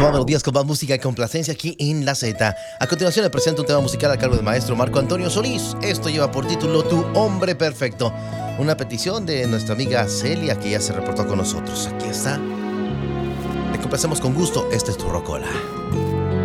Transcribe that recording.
más melodías, con más música y complacencia aquí en La Z. A continuación le presento un tema musical a cargo del maestro Marco Antonio Solís. Esto lleva por título Tu Hombre Perfecto. Una petición de nuestra amiga Celia, que ya se reportó con nosotros. Aquí está. Le complacemos con gusto. Este es tu Rocola.